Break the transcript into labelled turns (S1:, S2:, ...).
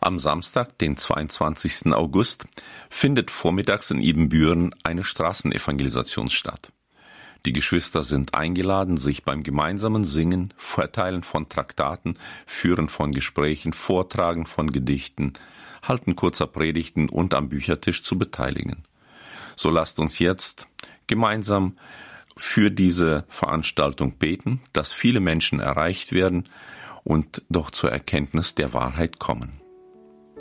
S1: Am Samstag, den 22. August, findet vormittags in Ibbenbüren eine Straßenevangelisation statt. Die Geschwister sind eingeladen, sich beim gemeinsamen Singen, Verteilen von Traktaten, Führen von Gesprächen, Vortragen von Gedichten, Halten kurzer Predigten und am Büchertisch zu beteiligen. So lasst uns jetzt gemeinsam für diese Veranstaltung beten, dass viele Menschen erreicht werden und doch zur Erkenntnis der Wahrheit kommen.